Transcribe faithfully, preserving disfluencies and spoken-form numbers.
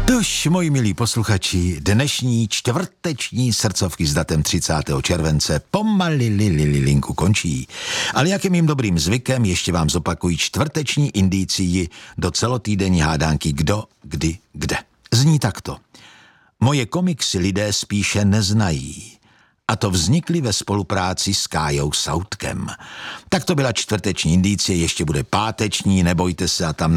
Tož, moji milí posluchači, dnešní čtvrteční srdcovky s datem třicátého července pomali li, li, li, linku končí. Ale jak je mým dobrým zvykem, ještě vám zopakuji čtvrteční indicii do celotýdenní hádánky Kdo, kdy, kde. Zní takto. Moje komiksy lidé spíše neznají. A to vznikly ve spolupráci s Kájou Soutkem. Tak to byla čtvrteční indicie, ještě bude páteční, nebojte se, a tam